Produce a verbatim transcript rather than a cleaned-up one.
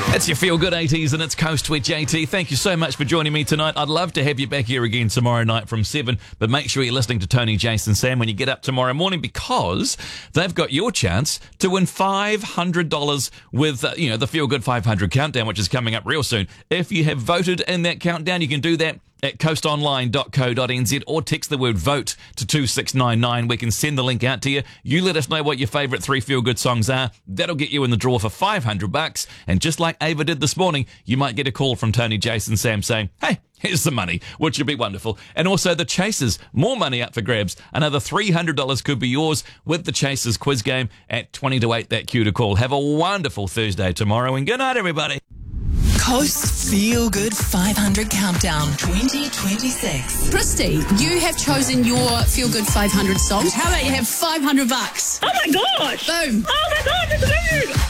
It's your Feel Good eighties and it's Coast with J T. Thank you so much for joining me tonight. I'd love to have you back here again tomorrow night from seven, but make sure you're listening to Tony, Jason, Sam when you get up tomorrow morning, because they've got your chance to win five hundred dollars with, uh, you know, the Feel Good five hundred countdown, which is coming up real soon. If you have voted in that countdown, you can do that at coast online dot co dot n z or text the word VOTE to two six nine nine. We can send the link out to you. You let us know what your favourite three Feel Good songs are. That'll get you in the draw for five hundred bucks. And just like Ava did this morning, you might get a call from Tony, Jason, Sam saying, hey, here's the money, which would be wonderful. And also the Chasers, more money up for grabs. Another three hundred dollars could be yours with the Chasers quiz game at twenty to eight, that cue to call. Have a wonderful Thursday tomorrow and good night, everybody. Coast Feel Good five hundred Countdown twenty twenty-six. Christy, you have chosen your Feel Good five hundred songs. How about you have five hundred bucks? Oh my gosh! Boom. Oh my gosh, it's amazing!